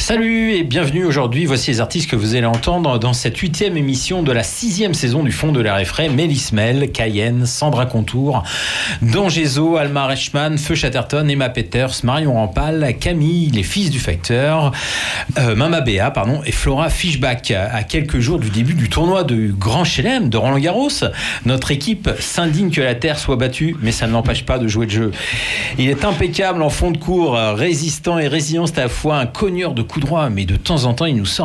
Salut et bienvenue aujourd'hui. Voici les artistes que vous allez entendre dans cette 8e émission de la 6e saison du Fond de l'air et frais. Mélis Mel, Cayenne, Sandra Contour, Dan Gezo, Alma Reichmann, Feu Chatterton, Emma Peters, Marion Rampal, Camille, les Fils du Facteur, Mama Béa, et Flora Fischbach. À quelques jours du début du tournoi du Grand Chelem de Roland Garros, notre équipe s'indigne que la terre soit battue, mais ça ne l'empêche pas de jouer le jeu. Il est impeccable en fond de cours, résistant et résilient, c'est à la fois un cogneur de coups droits, mais de temps en temps, il nous sort